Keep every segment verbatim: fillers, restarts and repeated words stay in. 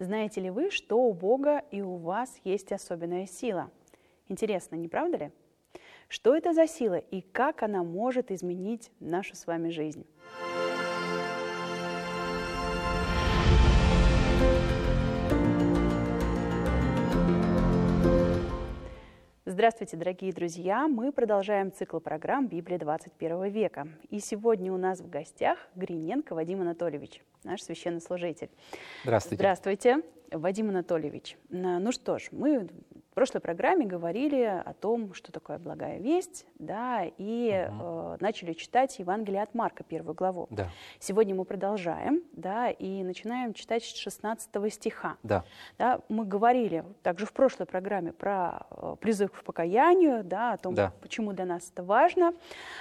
Знаете ли вы, что у Бога и у вас есть особенная сила? Интересно, не правда ли? Что это за сила и как она может изменить нашу с вами жизнь? Здравствуйте, дорогие друзья! Мы продолжаем цикл программ «Библия двадцать первого века». И сегодня у нас в гостях Гриненко Вадим Анатольевич, наш священнослужитель. Здравствуйте. Здравствуйте, Вадим Анатольевич. Ну что ж, мы в прошлой программе говорили о том, что такое благая весть, да, и угу. э, начали читать Евангелие от Марка, первую главу. Да. Сегодня мы продолжаем, да, и начинаем читать с шестнадцатого стиха. Да. Да, мы говорили также в прошлой программе про э, призыв к покаянию, да, о том, да. почему для нас это важно.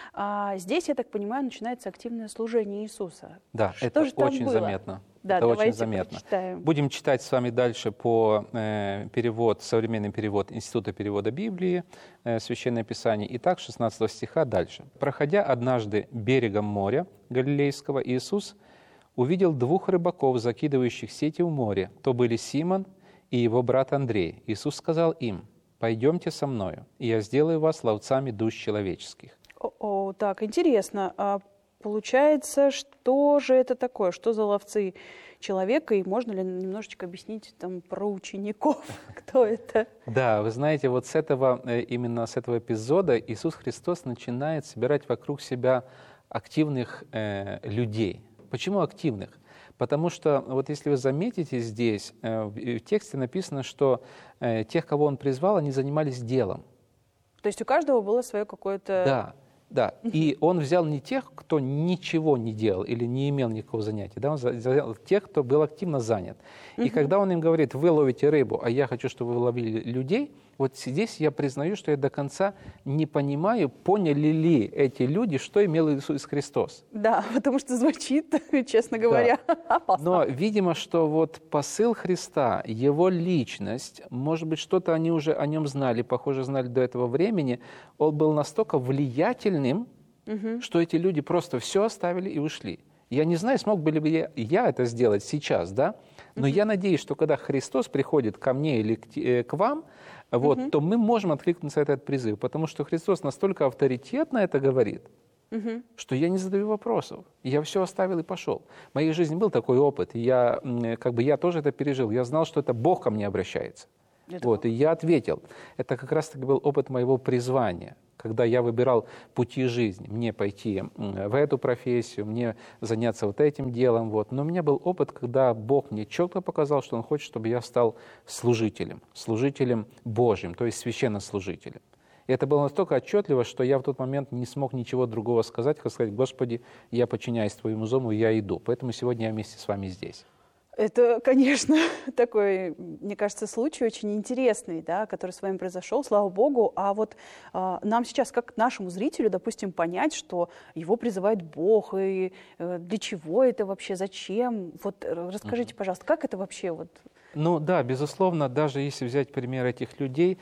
А здесь, я так понимаю, начинается активное служение Иисуса. Да, что это же там очень было? заметно. Да, это очень давайте заметно. прочитаем. Будем читать с вами дальше по э, перевод, современный перевод Института перевода Библии, э, Священное Писание. Итак, шестнадцатого стиха дальше. «Проходя однажды берегом моря Галилейского, Иисус увидел двух рыбаков, закидывающих сети в море. То были Симон и его брат Андрей. Иисус сказал им: „Пойдемте со мною, и я сделаю вас ловцами душ человеческих“». О, так, интересно. А получается, что же это такое? Что за ловцы человека? И можно ли немножечко объяснить там про учеников? Кто это? Да, вы знаете, вот с этого, именно с этого эпизода Иисус Христос начинает собирать вокруг себя активных э, людей. Почему активных? Потому что, вот если вы заметите здесь, э, в тексте написано, что э, тех, кого Он призвал, они занимались делом. То есть у каждого было свое какое-то... Да. Да, и он взял не тех, кто ничего не делал или не имел никакого занятия, да, он взял тех, кто был активно занят. И когда он им говорит: «Вы ловите рыбу, а я хочу, чтобы вы ловили людей», вот здесь я признаю, что я до конца не понимаю, поняли ли эти люди, что имел Иисус Христос. Да, потому что звучит, честно говоря, да. опасно. Но, видимо, что вот посыл Христа, его личность, может быть, что-то они уже о нем знали, похоже, знали до этого времени, он был настолько влиятельным, угу. что эти люди просто все оставили и ушли. Я не знаю, смог бы ли я, я это сделать сейчас, да? Но uh-huh. я надеюсь, что когда Христос приходит ко мне или к, э, к вам, вот, uh-huh. то мы можем откликнуться на этот призыв, потому что Христос настолько авторитетно это говорит, uh-huh. что я не задаю вопросов. Я все оставил и пошел. В моей жизни был такой опыт, и я, как бы, я тоже это пережил. Я знал, что это Бог ко мне обращается. Вот, и я ответил. Это как раз-таки был опыт моего призвания, когда я выбирал пути жизни. Мне пойти в эту профессию, мне заняться вот этим делом. Вот. Но у меня был опыт, когда Бог мне четко показал, что Он хочет, чтобы я стал служителем, служителем Божьим, то есть священнослужителем. И это было настолько отчетливо, что я в тот момент не смог ничего другого сказать, как сказать: «Господи, я подчиняюсь Твоему зову, я иду». Поэтому сегодня я вместе с вами здесь. Это, конечно, такой, мне кажется, случай очень интересный, да, который с вами произошел, слава Богу. А вот э, нам сейчас, как нашему зрителю, допустим, понять, что его призывает Бог, и э, для чего это вообще, зачем? Вот расскажите, пожалуйста, как это вообще? Вот... Ну да, безусловно, даже если взять пример этих людей,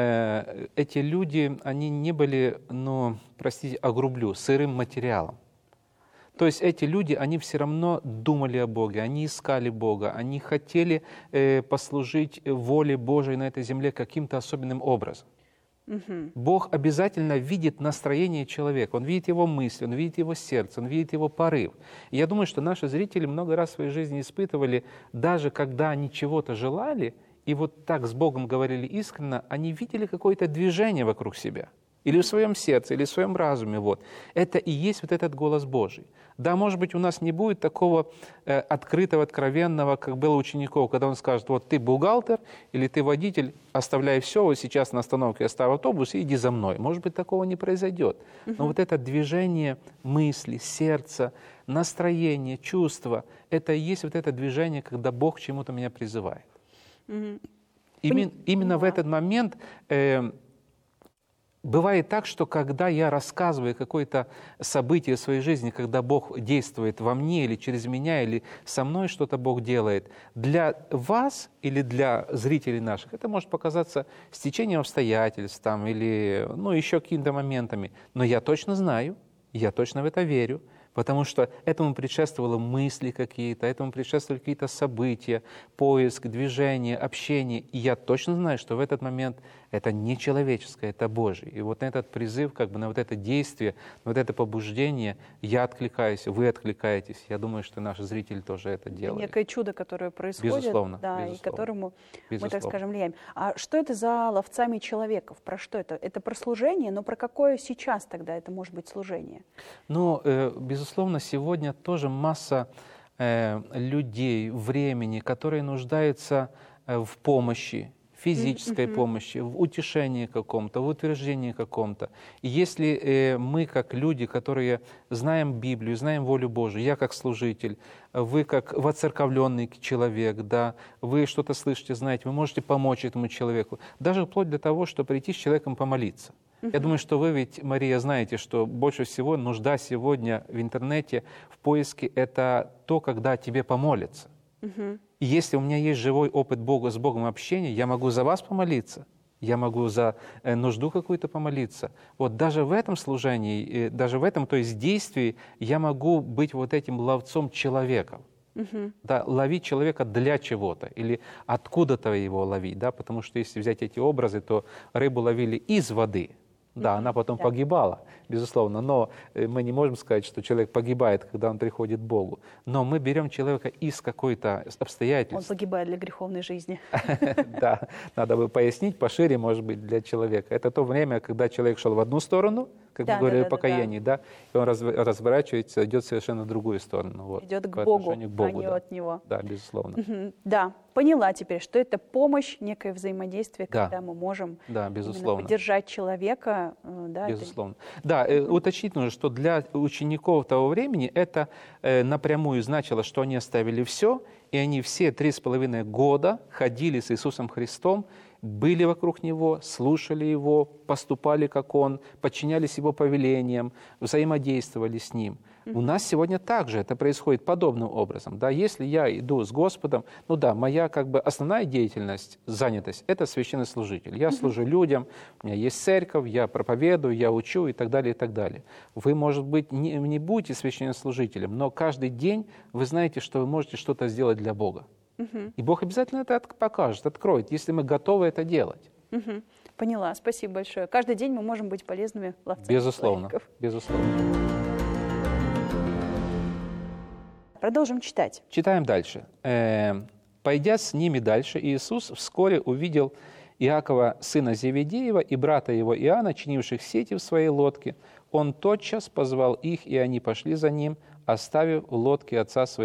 э, эти люди, они не были, ну, простите, огрублю, сырым материалом. То есть эти люди, они все равно думали о Боге, они искали Бога, они хотели э, послужить воле Божией на этой земле каким-то особенным образом. Угу. Бог обязательно видит настроение человека, Он видит его мысли, Он видит его сердце, Он видит его порыв. И я думаю, что наши зрители много раз в своей жизни испытывали, даже когда они чего-то желали, и вот так с Богом говорили искренне, они видели какое-то движение вокруг себя. Или в своем сердце, или в своем разуме. Вот. Это и есть вот этот голос Божий. Да, может быть, у нас не будет такого э, открытого, откровенного, как было у учеников, когда он скажет: вот ты бухгалтер или ты водитель, оставляй все, вот сейчас на остановке оставь автобус и иди за мной. Может быть, такого не произойдет. Но uh-huh. вот это движение мысли, сердца, настроение, чувства, это и есть вот это движение, когда Бог к чему-то меня призывает. Uh-huh. Именно, именно uh-huh. в этот момент... Э, Бывает так, что когда я рассказываю какое-то событие в своей жизни, когда Бог действует во мне или через меня, или со мной что-то Бог делает, для вас или для зрителей наших это может показаться стечением обстоятельств там, или ну, еще какими-то моментами. Но я точно знаю, я точно в это верю, Потому что этому предшествовали мысли какие-то, этому предшествовали какие-то события, поиск, движение, общение. И я точно знаю, что в этот момент это не человеческое, это Божие. И вот на этот призыв, как бы на вот это действие, на вот это побуждение я откликаюсь, вы откликаетесь. Я думаю, что наши зрители тоже это делают. Некое чудо, которое происходит, Безусловно, да, безусловно. и которому Безусловно. мы, так скажем, влияем. А что это за ловцами человеков? Про что это? Это про служение, но про какое сейчас тогда это может быть служение? Ну, э, безусловно, сегодня тоже масса э, людей, времени, которые нуждаются э, в помощи, физической mm-hmm. помощи, в утешении каком-то, в утверждении каком-то. И если э, мы, как люди, которые знаем Библию, знаем волю Божию, я как служитель, вы как воцерковленный человек, да, вы что-то слышите, знаете, вы можете помочь этому человеку, даже вплоть до того, что прийти с человеком помолиться. Mm-hmm. Я думаю, что вы ведь, Мария, знаете, что больше всего нужда сегодня в интернете, в поиске, это то, когда тебе помолятся. Mm-hmm. И если у меня есть живой опыт Бога, с Богом общения, я могу за вас помолиться, я могу за э, нужду какую-то помолиться. Вот даже в этом служении, э, даже в этом, то есть действии, я могу быть вот этим ловцом человека. Uh-huh. Да, ловить человека для чего-то или откуда-то его ловить, да, потому что если взять эти образы, то рыбу ловили из воды. Да, mm-hmm. она потом yeah. погибала, безусловно, но мы не можем сказать, что человек погибает, когда он приходит к Богу. Но мы берем человека из какой-то обстоятельств. Он погибает для греховной жизни. Да, надо бы пояснить пошире, может быть, для человека. Это то время, когда человек шел в одну сторону, как мы говорили о покаянии, да, и он разворачивается, идет совершенно в другую сторону. Идет к Богу, а не от Него. Да, безусловно. Да, поняла теперь, что это помощь, некое взаимодействие, когда мы можем поддержать человека. Да, безусловно. Это... Да, э, уточнить нужно, что для учеников того времени это э, напрямую значило, что они оставили все, и они все три с половиной года ходили с Иисусом Христом, были вокруг Него, слушали Его, поступали как Он, подчинялись Его повелениям, взаимодействовали с Ним. Mm-hmm. У нас сегодня также это происходит подобным образом. Да, если я иду с Господом, ну да, моя как бы основная деятельность, занятость – это священнослужитель. Я mm-hmm. служу людям, у меня есть церковь, я проповедую, я учу и так далее, и так далее. Вы, может быть, не, не будете священнослужителем, но каждый день вы знаете, что вы можете что-то сделать для Бога. Угу. И Бог обязательно это покажет, откроет, если мы готовы это делать. Угу. Поняла, спасибо большое. Каждый день мы можем быть полезными ловцами. Безусловно, безусловно. Продолжим читать. Читаем дальше. «Пойдя с ними дальше, Иисус вскоре увидел Иакова, сына Зеведеева, и брата его Иоанна, чинивших сети в своей лодке. Он тотчас позвал их, и они пошли за ним, оставив в лодке отца своего